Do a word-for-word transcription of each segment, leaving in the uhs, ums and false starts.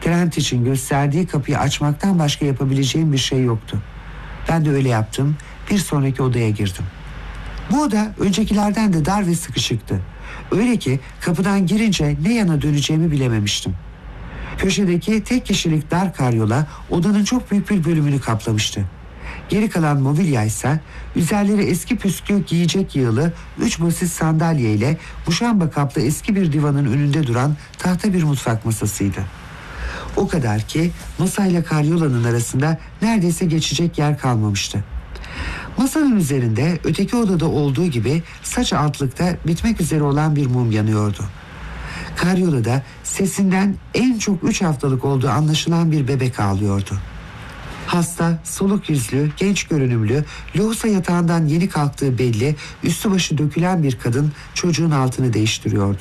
Grant için gösterdiği kapıyı açmaktan başka yapabileceğim bir şey yoktu. Ben de öyle yaptım. Bir sonraki odaya girdim. Bu oda öncekilerden de dar ve sıkışıktı. Öyle ki kapıdan girince ne yana döneceğimi bilememiştim. Köşedeki tek kişilik dar karyola odanın çok büyük bir bölümünü kaplamıştı. Geri kalan mobilya ise üzerleri eski püskü giyecek yığılı üç basit sandalye ile muşamba kaplı eski bir divanın önünde duran tahta bir mutfak masasıydı. O kadar ki masayla karyolanın arasında neredeyse geçecek yer kalmamıştı. Masanın üzerinde öteki odada olduğu gibi saç altlıkta bitmek üzere olan bir mum yanıyordu. Karyolada sesinden en çok üç haftalık olduğu anlaşılan bir bebek ağlıyordu. Hasta, soluk yüzlü, genç görünümlü, lohusa yatağından yeni kalktığı belli, üstü başı dökülen bir kadın çocuğun altını değiştiriyordu.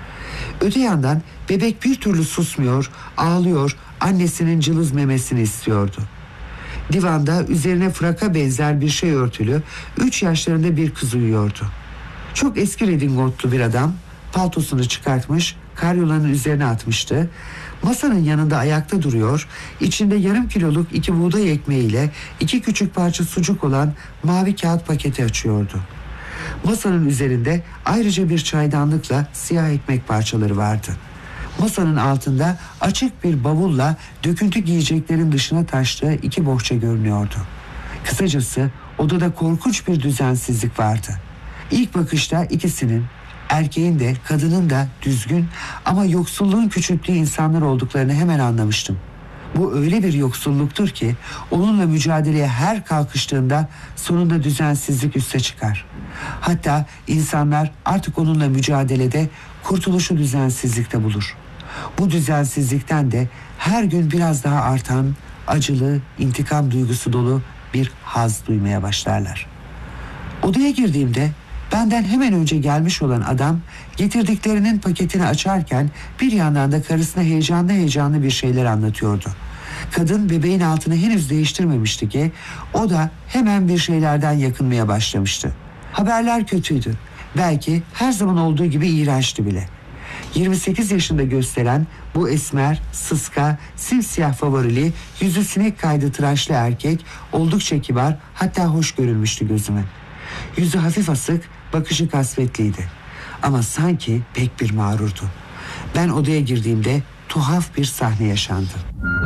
Öte yandan bebek bir türlü susmuyor, ağlıyor, annesinin cılız memesini istiyordu. Divanda üzerine fraka benzer bir şey örtülü, üç yaşlarında bir kız uyuyordu. Çok eski redingotlu bir adam, paltosunu çıkartmış, karyolanın üzerine atmıştı. Masanın yanında ayakta duruyor, içinde yarım kiloluk iki buğday ekmeğiyle iki küçük parça sucuk olan mavi kağıt paketi açıyordu. Masanın üzerinde ayrıca bir çaydanlıkla siyah ekmek parçaları vardı. Masanın altında açık bir bavulla döküntü giyeceklerin dışına taştığı iki bohça görünüyordu. Kısacası odada korkunç bir düzensizlik vardı. İlk bakışta ikisinin, erkeğin de kadının da düzgün ama yoksulluğun küçülttüğü insanlar olduklarını hemen anlamıştım. Bu öyle bir yoksulluktur ki onunla mücadeleye her kalkıştığında sonunda düzensizlik üste çıkar. Hatta insanlar artık onunla mücadelede kurtuluşu düzensizlikte bulur. Bu düzensizlikten de her gün biraz daha artan acılı, intikam duygusu dolu bir haz duymaya başlarlar. Odaya girdiğimde benden hemen önce gelmiş olan adam getirdiklerinin paketini açarken bir yandan da karısına heyecanlı heyecanlı bir şeyler anlatıyordu. Kadın bebeğin altını henüz değiştirmemişti ki o da hemen bir şeylerden yakınmaya başlamıştı. Haberler kötüydü. Belki her zaman olduğu gibi iğrençti bile. yirmi sekiz yaşında gösteren bu esmer, sıska, simsiyah favorili, yüzü sinek kaydı tıraşlı erkek oldukça kibar, hatta hoş görülmüştü gözüme. Yüzü hafif asık, bakışı kasvetliydi. Ama sanki pek bir mağrurdu. Ben odaya girdiğimde tuhaf bir sahne yaşandı.